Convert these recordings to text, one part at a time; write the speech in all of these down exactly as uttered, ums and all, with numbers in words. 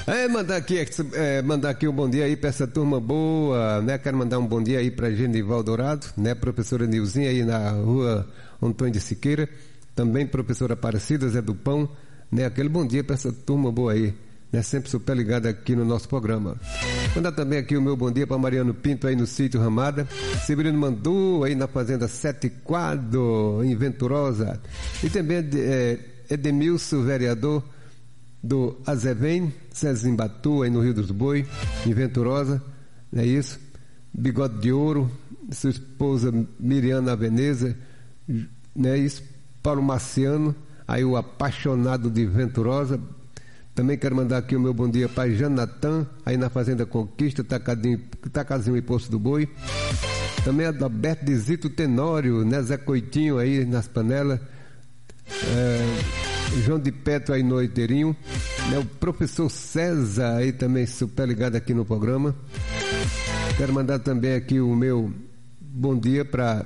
É, mandar aqui, é, mandar aqui um bom dia aí pra essa turma boa, né? Quero mandar um bom dia aí pra Genival Dourado, né? Professora Nilzinha aí na rua Antônio de Siqueira, também professora Aparecida, Zé do Pão, né? Aquele bom dia pra essa turma boa aí, né? Sempre super ligada aqui no nosso programa. Mandar também aqui o meu bom dia pra Mariano Pinto aí no sítio Ramada, Severino Mandu aí na fazenda Sete Quadro, em Venturosa, e também é, Edemilson, vereador do Azevém, Zezimbatu, aí no Rio dos Boi, em Venturosa, não é isso? Bigode de Ouro, sua esposa Miriana Veneza, não é isso? Paulo Marciano, aí o apaixonado de Venturosa. Também quero mandar aqui o meu bom dia para Janatan, aí na Fazenda Conquista, Tacadinho, Tacazinho e Poço do Boi. Também a do Alberto de Zito Tenório, né? Zé Coitinho aí nas panelas. É... João de Petro aí no Oiteirinho, né? O professor César aí também super ligado aqui no programa. Quero mandar também aqui o meu bom dia para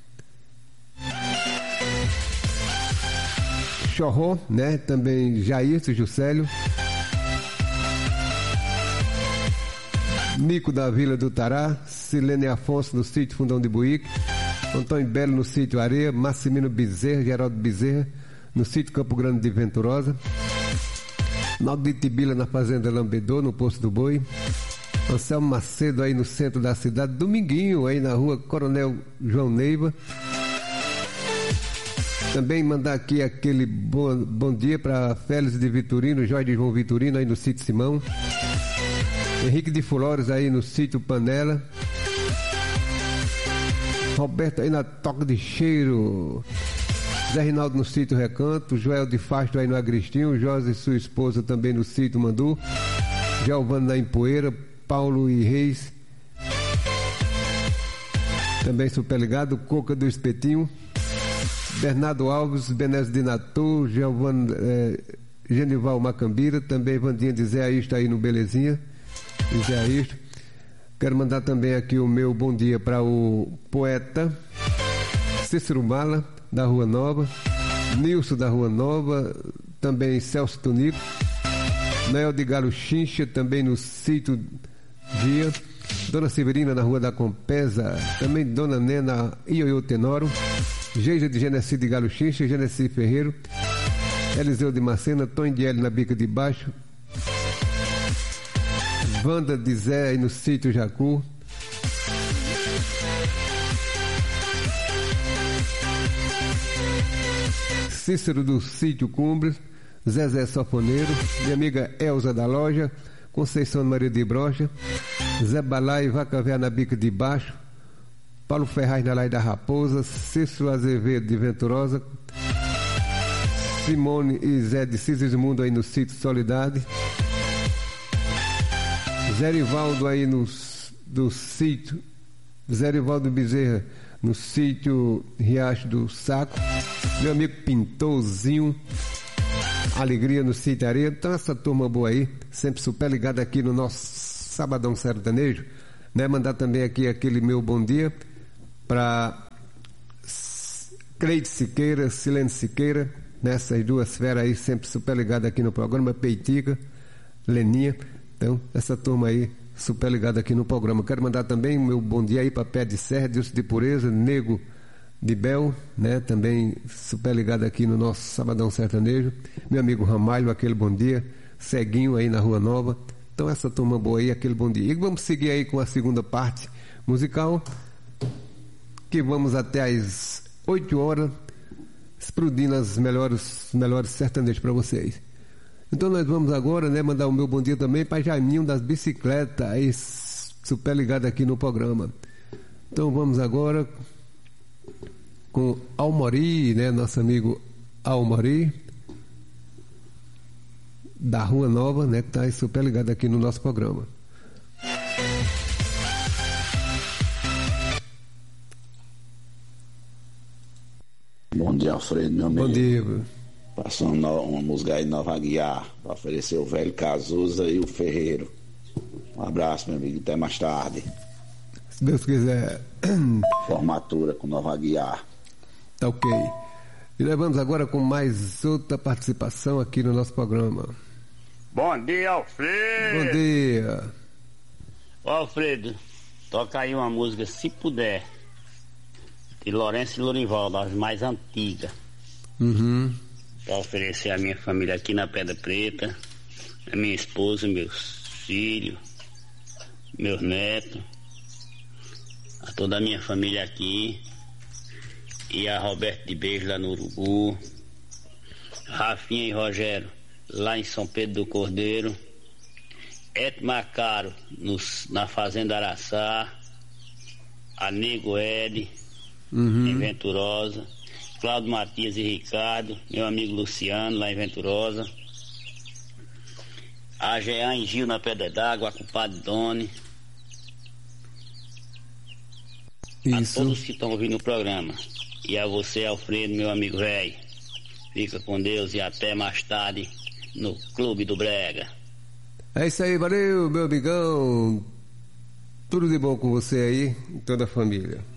Chorró, né? Também Jair Juscelio, Nico da Vila do Tará, Silene Afonso no sítio Fundão de Buíque, Antônio Belo no sítio Areia, Massimino Bezerra, Geraldo Bezerra no sítio Campo Grande de Venturosa, Naldo de Tibila na fazenda Lambedor, no Poço do Boi, Anselmo Macedo aí no centro da cidade, Dominguinho aí na rua Coronel João Neiva. Também mandar aqui aquele bom, bom dia para Félix de Vitorino, Jorge de João Vitorino aí no sítio Simão, Henrique de Flores aí no sítio Panela, Roberto aí na Toca de Cheiro, Zé Rinaldo no sítio Recanto, Joel de Fasto aí no Agristinho, Jorge e sua esposa também no sítio Mandu, Giovana na Empoeira, Paulo e Reis, também super ligado, Coca do Espetinho, Bernardo Alves, Benésio de Natu, Giovana, eh, Genival Macambira, também Vandinha de Zé Aisto aí no Belezinha, Zé Aisto. Quero mandar também aqui o meu bom dia para o poeta Cícero Mala, da Rua Nova, Nilson da Rua Nova, também Celso Tonico, Nel de Galo Chincha, também no sítio Dia, Dona Severina na Rua da Compesa, também Dona Nena Ioiô Tenoro, Geisa de Genesi de Galo Chincha, Genesi Ferreiro, Eliseu de Macena, Tony de L na Bica de Baixo, Wanda de Zé aí no sítio Jacu, Cícero do sítio Cumbres, Zezé Sofoneiro, minha amiga Elza da Loja, Conceição Maria de Brocha, Zé Balai, Vaca Véia na Bica de Baixo, Paulo Ferraz na Laia da Raposa, Cícero Azevedo de Venturosa, Simone e Zé de Sigismundo aí no sítio Solidade, Zé Rivaldo aí no do sítio, Zé Rivaldo Bezerra no sítio Riacho do Saco, meu amigo Pintorzinho, Alegria no sítio Areia. Então essa turma boa aí, sempre super ligada aqui no nosso Sabadão Sertanejo, né? Mandar também aqui aquele meu bom dia para Cleide Siqueira, Silene Siqueira, nessas duas feras aí, sempre super ligada aqui no programa, Peitica, Leninha. Então essa turma aí super ligada aqui no programa. Quero mandar também o meu bom dia aí para Pé de Serra, Deus de Pureza, Nego de Bel, né? Também super ligado aqui no nosso Sabadão Sertanejo. Meu amigo Ramalho, aquele bom dia. Ceguinho aí na Rua Nova. Então essa turma boa aí, aquele bom dia. E vamos seguir aí com a segunda parte musical, que vamos até às oito horas, explodindo as melhores, melhores sertanejos para vocês. Então nós vamos agora, né, mandar o meu bom dia também para Jaiminho das Bicicletas, aí super ligado aqui no programa. Então vamos agora com Almori, né, nosso amigo Almori, da Rua Nova, né, que está super ligado aqui no nosso programa. Bom dia, Alfredo, meu amigo. Bom dia. Passando uma, uma música aí de Nova Aguiar, para oferecer o velho Cazuza e o Ferreiro. Um abraço, meu amigo, até mais tarde. Se Deus quiser. Formatura com Nova Aguiar. Tá ok. E nós vamos agora com mais outra participação aqui no nosso programa. Bom dia, Alfredo. Bom dia. Ô, Alfredo, toca aí uma música, se puder, de Lourenço e Lorival, das mais antigas. Uhum. Para oferecer à minha família aqui na Pedra Preta, a minha esposa, meus filhos, meus netos, a toda a minha família aqui, e a Roberto de Beijo lá no Urubu, Rafinha e Rogério lá em São Pedro do Cordeiro, Et Macaro nos, na Fazenda Araçá, a Nego Ed, Uhum. em Venturosa, Cláudio Matias e Ricardo, meu amigo Luciano lá em Venturosa, a Jean e Gil na Pedra d'Água, a compadre Doni, Isso. a todos que estão ouvindo o programa, e a você, Alfredo, meu amigo velho, fica com Deus e até mais tarde no Clube do Brega. É isso aí, valeu, meu amigão. Tudo de bom com você aí e toda a família.